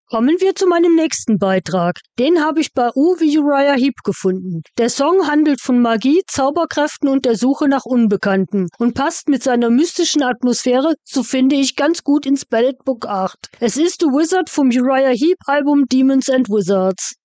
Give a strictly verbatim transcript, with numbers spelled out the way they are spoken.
Kommen wir zu meinem nächsten Beitrag. Den habe ich bei U wie Uriah Heep gefunden. Der Song handelt von Magie, Zauberkräften und der Suche nach Unbekannten und passt mit seiner mystischen Atmosphäre, so finde ich, ganz gut ins Ballad Book acht. Es ist The Wizard vom Uriah Heep Album Demons and Wizards.